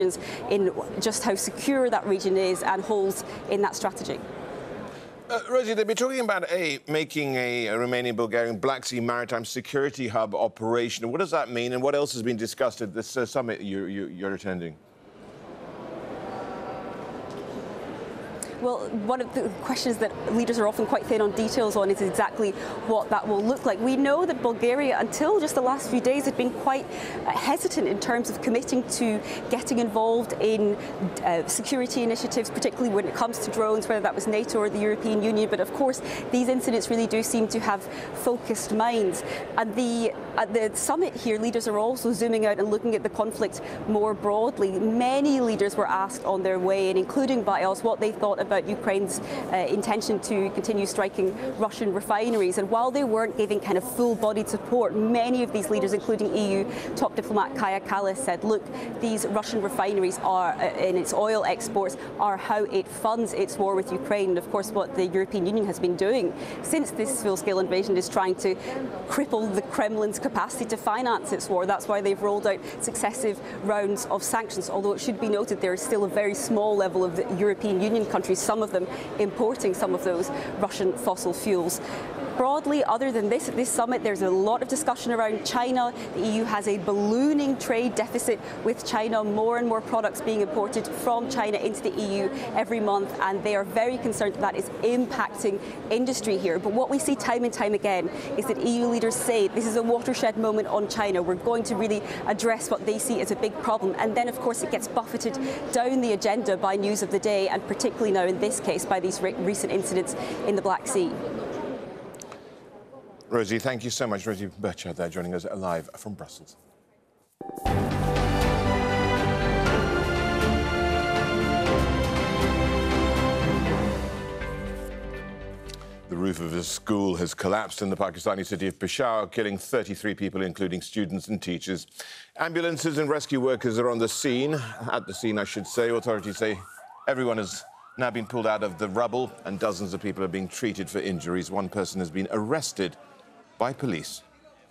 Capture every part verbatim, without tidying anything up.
in just how secure that region is and holes in that strategy. Uh, Rosie, they've been talking about a making a, a Romanian-Bulgarian Black Sea maritime security hub operation. What does that mean, and what else has been discussed at this uh, summit you, you, you're attending? Well, one of the questions that leaders are often quite thin on details on is exactly what that will look like. We know that Bulgaria, until just the last few days, had been quite uh, hesitant in terms of committing to getting involved in uh, security initiatives, particularly when it comes to drones, whether that was NATO or the European Union. But of course, these incidents really do seem to have focused minds. And the, at the summit here, leaders are also zooming out and looking at the conflict more broadly. Many leaders were asked on their way in, including by us, what they thought about about Ukraine's uh, intention to continue striking Russian refineries. And while they weren't giving kind of full-bodied support, many of these leaders, including E U top diplomat Kaja Kallas, said, look, these Russian refineries are, uh, in its oil exports, are how it funds its war with Ukraine. And of course, what the European Union has been doing since this full-scale invasion is trying to cripple the Kremlin's capacity to finance its war. That's why they've rolled out successive rounds of sanctions, although it should be noted there is still a very small level of the European Union countries, some of them importing some of those Russian fossil fuels. Broadly, other than this, at this summit, there's a lot of discussion around China. The E U has a ballooning trade deficit with China, more and more products being imported from China into the E U every month, and they are very concerned that that is impacting industry here. But what we see time and time again is that E U leaders say this is a watershed moment on China. We're going to really address what they see as a big problem. And then, of course, it gets buffeted down the agenda by news of the day, and particularly now in this case by these re recent incidents in the Black Sea. Rosie, thank you so much. Rosie Berchad there joining us live from Brussels. The roof of a school has collapsed in the Pakistani city of Peshawar, killing thirty-three people, including students and teachers. Ambulances and rescue workers are on the scene. At the scene, I should say. Authorities say everyone has now been pulled out of the rubble and dozens of people are being treated for injuries. One person has been arrested by police.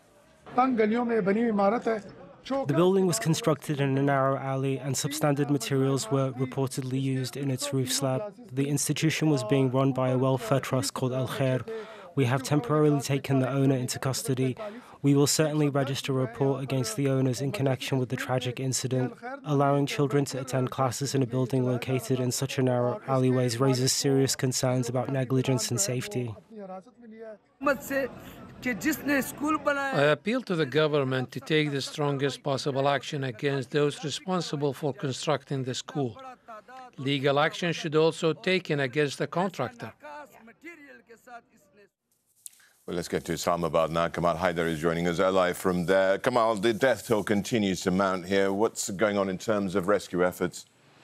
The building was constructed in a narrow alley and substandard materials were reportedly used in its roof slab. The institution was being run by a welfare trust called Al Khair. We have temporarily taken the owner into custody. We will certainly register a report against the owners in connection with the tragic incident. Allowing children to attend classes in a building located in such a narrow alleyways raises serious concerns about negligence and safety. I appeal to the government to take the strongest possible action against those responsible for constructing the school. Legal action should also be taken against the contractor. Well, let's get to Islamabad now. Kamal Haider is joining us live from there. Kamal, the death toll continues to mount here. What's going on in terms of rescue efforts?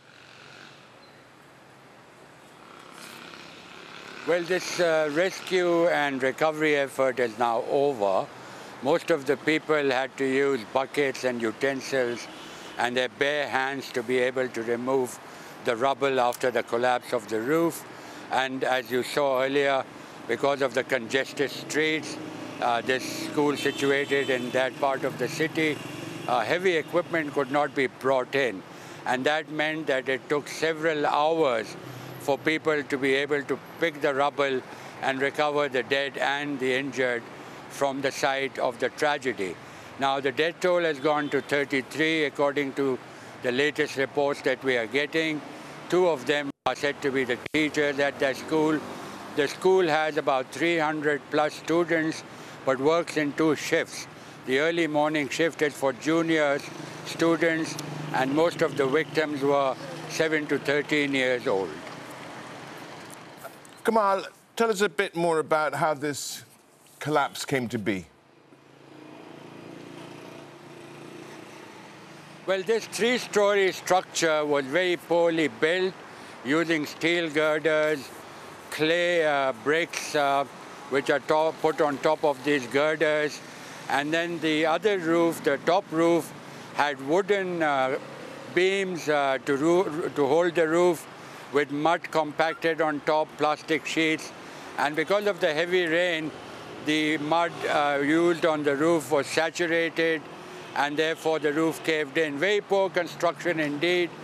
Well, this uh, rescue and recovery effort is now over. Most of the people had to use buckets and utensils and their bare hands to be able to remove the rubble after the collapse of the roof. And as you saw earlier, because of the congested streets, uh, this school situated in that part of the city, uh, heavy equipment could not be brought in. And that meant that it took several hours for people to be able to pick the rubble and recover the dead and the injured from the site of the tragedy. Now, the death toll has gone to thirty-three, according to the latest reports that we are getting. Two of them are said to be the teachers at that school. The school has about three hundred plus students, but works in two shifts. The early morning shift is for juniors, students, and most of the victims were seven to thirteen years old. Kamal, tell us a bit more about how this collapse came to be. Well, this three-story structure was very poorly built, using steel girders, clay uh, bricks, uh, which are top, put on top of these girders. And then the other roof, the top roof, had wooden uh, beams uh, to, roo to hold the roof, with mud compacted on top, plastic sheets. And because of the heavy rain, the mud uh, used on the roof was saturated, and therefore the roof caved in. Very poor construction indeed.